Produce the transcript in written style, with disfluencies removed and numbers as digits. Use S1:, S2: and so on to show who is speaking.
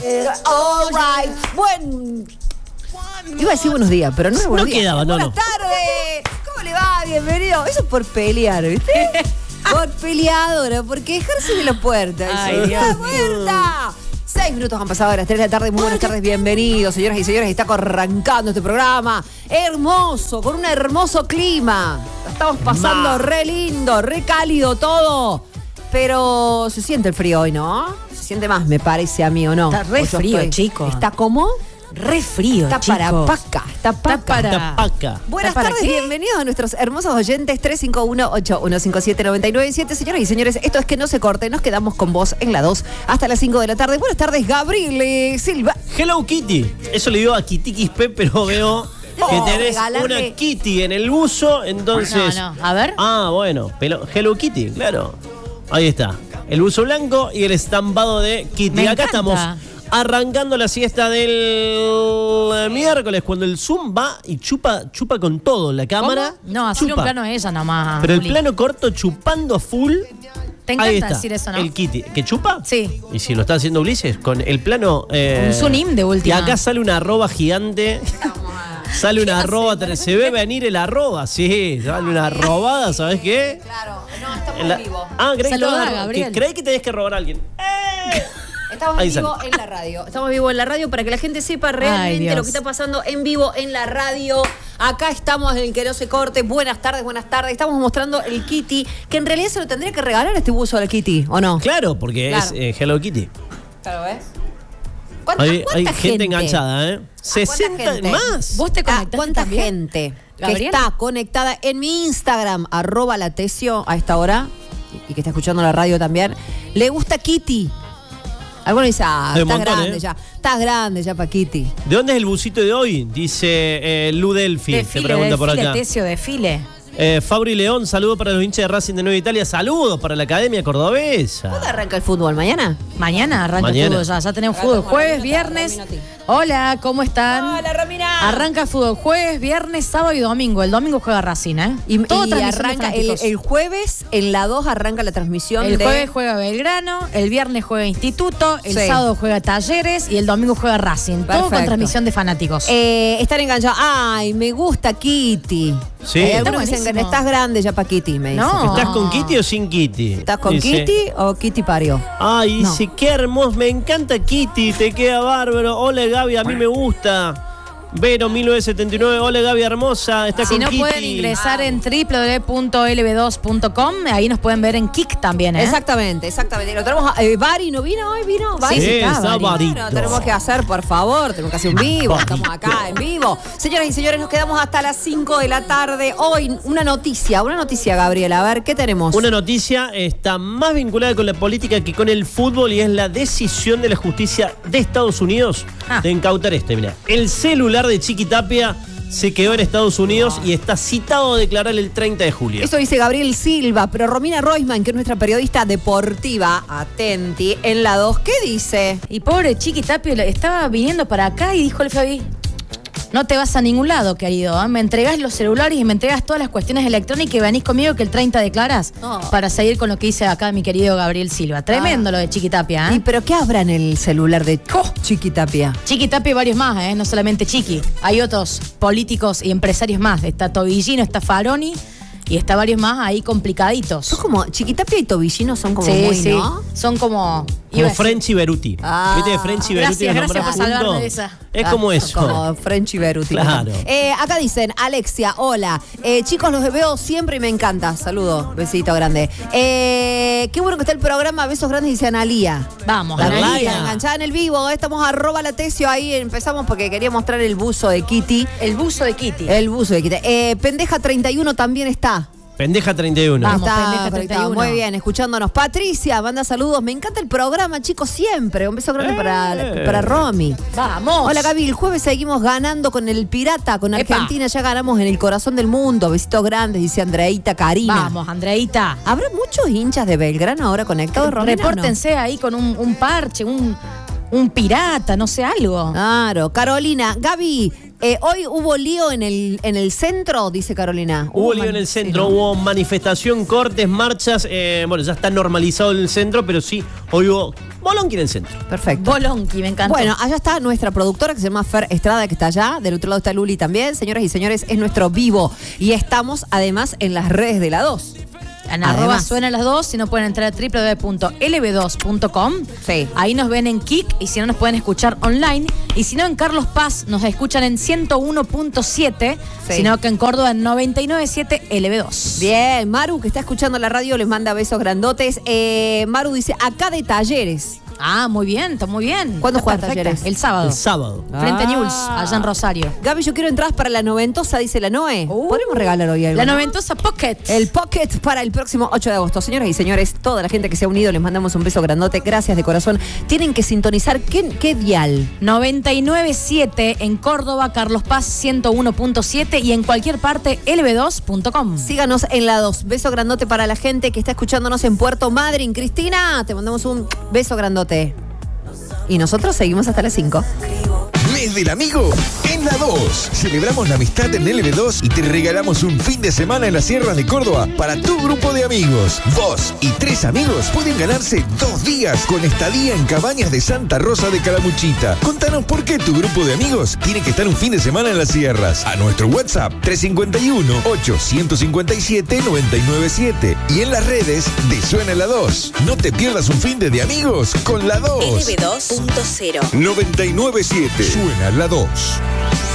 S1: All right. Iba a decir buenos días, pero no es buenos días.
S2: Quedaba, no.
S1: Buenas tardes. ¿Cómo le va? Bienvenido. Eso es por pelear, ¿viste? Por peleadora, porque dejarse de la puerta.
S2: Ay, Dios.
S1: ¡La puerta! 6 minutos han pasado a las 3 de la tarde. Muy buenas tardes, bienvenidos, señoras y señores. Está arrancando este programa hermoso, con un hermoso clima. La estamos pasando re lindo, re cálido todo. Pero se siente el frío hoy, ¿no? Se siente más, me parece a mí, ¿o no?
S3: Está re frío, chico.
S1: ¿Está cómo?
S3: Re frío,
S1: Está
S3: chicos.
S1: para paca, está paca.
S2: Tapaca.
S1: Buenas
S3: ¿Para
S1: tardes,
S3: qué?
S1: bienvenidos a nuestros hermosos oyentes 351-8157-997. Señoras y señores, esto es Que No Se Corte. Nos quedamos con vos en la 2 hasta las 5 de la tarde. Buenas tardes, Gabriel Silva.
S2: Hello Kitty. Eso le digo a Kitty Quispe, pero veo que tenés
S1: regalarle
S2: una Kitty en el buzo, entonces...
S3: No, a ver.
S2: Ah, bueno, pero Hello Kitty, claro. Ahí está. El buzo blanco y el estampado de Kitty.
S3: Me
S2: Acá
S3: encanta.
S2: estamos arrancando la siesta del miércoles, cuando el Zoom va y chupa con todo. La cámara
S3: ¿Cómo? No, hacer
S2: chupa.
S3: un plano ella nomás.
S2: Pero el
S3: Juli.
S2: plano corto chupando full.
S3: Te
S2: Ahí
S3: encanta
S2: está,
S3: decir eso, ¿no?
S2: el Kitty. ¿Que chupa?
S3: Sí.
S2: Y si lo está haciendo Ulises, con el plano...
S3: Un zoom in de última.
S2: Y acá sale una arroba gigante. Sale una arroba, se ve venir el arroba, sí, sale una robada, ¿sabes qué?
S1: Claro, no, estamos
S2: En la-
S1: en vivo.
S2: Ah, creí que
S3: Saludá,
S2: estabas-
S3: Gabriel.
S2: creí que tenías que robar a alguien.
S1: Estamos
S2: Ahí
S1: en vivo
S2: sale.
S1: en la radio. Estamos en vivo en la radio para que la gente sepa realmente
S3: Dios.
S1: lo que está pasando en vivo en la radio. Acá estamos en el Que No Se Corte. Buenas tardes, buenas tardes. Estamos mostrando el Kitty, que en realidad se lo tendría que regalar a este buzo al Kitty, ¿o no?
S2: Claro, porque
S1: Claro.
S2: es Hello Kitty.
S1: Claro, ¿ves?
S2: Hay
S1: ¿Cuánta
S2: gente enganchada, ¿eh? 60
S1: gente?
S2: más.
S3: ¿Vos te conectaste
S1: ¿Cuánta
S3: también?
S1: gente que
S3: ¿Gabriel?
S1: está conectada en mi Instagram, @latesio a esta hora, y que está escuchando la radio también, le gusta Kitty? Alguno dice,
S2: Hay un
S1: estás
S2: montón,
S1: grande ya. Estás grande ya para Kitty.
S2: ¿De dónde es el busito de hoy? Dice Lu Delphi, se
S3: Desfile,
S2: pregunta por
S3: desfile,
S2: acá.
S3: Tesio, desfile.
S2: Fabri León, saludo para los hinchas de Racing de Nueva Italia, saludos para la Academia Cordobesa.
S1: ¿Cuándo arranca el fútbol? ¿Mañana?
S3: Mañana arranca
S2: Mañana.
S3: el fútbol ya tenemos fútbol jueves, viernes. Hola, ¿cómo están?
S1: Hola, Romina.
S3: Arranca el fútbol jueves, viernes, sábado y domingo. El domingo juega Racing, ¿eh?
S1: Y
S3: Todo transmisión de
S1: arranca
S3: fanáticos.
S1: el jueves, en la 2 arranca la transmisión
S3: El
S1: de...
S3: jueves juega Belgrano, el viernes juega Instituto, el
S1: Sí.
S3: sábado juega Talleres y el domingo juega Racing. Todo
S1: Perfecto.
S3: con transmisión de fanáticos.
S1: Están enganchados. Ay, me gusta Kitty.
S2: Sí.
S1: Hay
S3: Está
S1: algunos que dicen que
S3: buenísimo.
S1: estás grande ya para Kitty, me dicen.
S3: No.
S2: ¿Estás con Kitty o sin Kitty?
S1: ¿Estás con
S2: Dice.
S1: Kitty o Kitty parió?
S2: Ay,
S1: No.
S2: dice, qué hermoso, me encanta Kitty, te queda bárbaro. Hola Gaby, a mí me gusta. Vero 1979, hola Gaby hermosa, está
S3: Si
S2: con
S3: no
S2: Kitty.
S3: pueden ingresar en www.lb2.com, ahí nos pueden ver en Kik también, ¿eh?
S1: Exactamente, exactamente. Lo tenemos. Bari, ¿no vino hoy? ¿Vino? ¿Bari?
S3: Sí,
S2: está
S3: está,
S2: Barito.
S1: Bueno, tenemos que hacer, por favor, tenemos que hacer un vivo.
S2: Barito.
S1: Estamos acá en vivo. Señoras y señores, nos quedamos hasta las 5 de la tarde. Hoy, una noticia, Gabriela. A ver, ¿qué tenemos?
S2: Una noticia está más vinculada con la política que con el fútbol y es la decisión de la justicia de Estados Unidos de incautar mira. El celular de Chiquitapia se quedó en Estados Unidos y está citado a declarar el 30 de julio.
S1: Eso dice Gabriel Silva, pero Romina Roisman, que es nuestra periodista deportiva, atenti, en la 2, ¿qué dice?
S3: Y pobre Chiqui Tapio estaba viniendo para acá y dijo el Fabi, no te vas a ningún lado, querido. ¿Eh? Me entregás los celulares y me entregas todas las cuestiones electrónicas y venís conmigo que el 30 declaras para seguir con lo que dice acá mi querido Gabriel Silva. Tremendo lo de Chiqui Tapia,
S1: ¿Y
S3: ¿eh?
S1: pero qué habrá en el celular de Chiquitapia?
S3: Chiqui Tapia y varios más, ¿eh? No solamente Chiqui. Hay otros políticos y empresarios más. Está Tobillino, está Faroni y está varios más ahí complicaditos.
S1: Son como, Chiquitapia y Tobillino son como
S3: Sí,
S1: muy,
S3: sí.
S1: ¿no?
S3: Son como...
S2: Como Frenchy Beruti.
S1: Ah.
S2: ¿Viste que Frenchy Beruti
S3: Gracias,
S2: los
S3: gracias
S2: nombrás
S3: por salvarme
S2: juntos?
S3: de esa.
S2: Es como eso.
S1: Como Frenchy Beruti.
S2: Claro.
S1: Acá dicen, Alexia, hola. Chicos, los veo siempre y me encanta. Saludos, besito grande. Qué bueno que está el programa. Besos grandes, dice Analía.
S3: Vamos,
S2: Analía.
S3: Analía.
S1: Enganchada en el vivo. Estamos @latesio. Ahí empezamos porque quería mostrar el buzo de Kitty.
S3: El buzo de Kitty.
S1: El buzo de Kitty. Pendeja 31 también está.
S2: Pendeja 31.
S3: Vamos,
S1: Está
S3: Pendeja
S1: conectado.
S3: 31.
S1: Muy bien, escuchándonos. Patricia, manda saludos. Me encanta el programa, chicos, siempre. Un beso grande para Romy.
S3: Vamos.
S1: Hola, Gaby. El jueves seguimos ganando con el Pirata, con
S3: Epa.
S1: Argentina. Ya ganamos en el corazón del mundo. Besitos grandes, dice Andreita Karina.
S3: Vamos, Andreita.
S1: ¿Habrá muchos hinchas de Belgrano ahora conectados, Romina, o no?
S3: Repórtense ahí con un parche, un pirata, no sé, algo.
S1: Claro. Carolina, Gaby, Hoy hubo lío en el centro, dice Carolina.
S2: Hubo lío en el centro, hubo manifestación, cortes, marchas. Bueno, ya está normalizado el centro, pero sí, hoy hubo bolonqui en el centro.
S1: Perfecto.
S3: Bolonqui, me encanta.
S1: Bueno, allá está nuestra productora que se llama Fer Estrada, que está allá. Del otro lado está Luli también. Señoras y señores, es nuestro vivo. Y estamos además en las redes de la 2.
S3: En arroba suena las 2, si no pueden entrar a www.lb2.com.
S1: Sí.
S3: Ahí nos ven en Kik y si no nos pueden escuchar online. Y si no en Carlos Paz nos escuchan en 101.7, sino que en Córdoba en 99.7 LB2.
S1: Bien, Maru que está escuchando la radio les manda besos grandotes. Maru dice, acá de Talleres.
S3: Ah, muy bien, está muy bien.
S1: ¿Cuándo juega Talleres?
S3: El sábado.
S2: El sábado.
S3: Frente a Newell's, allá en Rosario.
S1: Gaby, yo quiero entradas para la noventosa, dice la Noe. ¿Podemos regalar hoy algo?
S3: La noventosa Pocket.
S1: El Pocket para el próximo 8 de agosto. Señoras y señores, toda la gente que se ha unido, les mandamos un beso grandote. Gracias de corazón. Tienen que sintonizar, ¿qué dial?
S3: 99.7 en Córdoba, Carlos Paz 101.7 y en cualquier parte lb2.com.
S1: Síganos en la 2. Beso grandote para la gente que está escuchándonos en Puerto Madryn. Cristina, te mandamos un beso grandote. Y nosotros seguimos hasta las 5.
S4: Mes del amigo en la 2. Celebramos la amistad en LB2 y te regalamos un fin de semana en las sierras de Córdoba para tu grupo de amigos. Vos y 3 amigos pueden ganarse 2 días con estadía en Cabañas de Santa Rosa de Calamuchita. Contanos por qué tu grupo de amigos tiene que estar un fin de semana en las sierras. A nuestro WhatsApp 351-857-997 y en las redes de Suena la 2. No te pierdas un fin de amigos con la 2.
S5: LB2.0
S4: 99.7 Suena la 2.